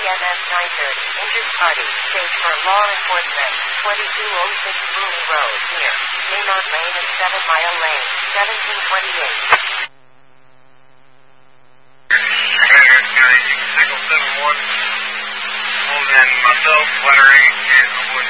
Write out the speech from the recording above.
CMS 930, injured party, stage for law enforcement, 2206 Mooney Road, near Maynard Lane and 7 Mile Lane, 1728. Signal 7-1, and myself, letter 8, and